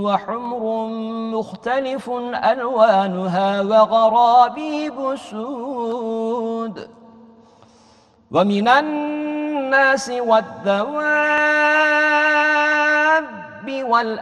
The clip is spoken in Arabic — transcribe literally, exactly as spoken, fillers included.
وحمر مختلف ألوانها وغرابيب سود ومن الناس والدواب والأنعام